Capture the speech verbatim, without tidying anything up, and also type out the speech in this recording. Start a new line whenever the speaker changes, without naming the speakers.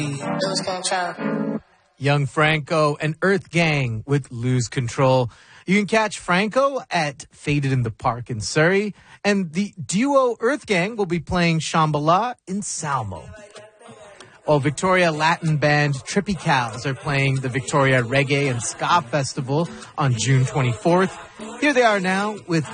Lose control.
Young Franco and Earth Gang with Lose Control. You can catch Franco at Faded in the Park in Surrey, and the duo Earth Gang will be playing Shambhala in Salmo. While Victoria Latin band Trippy Cows are playing the Victoria Reggae and Ska Festival on June twenty-fourth. Here they are now with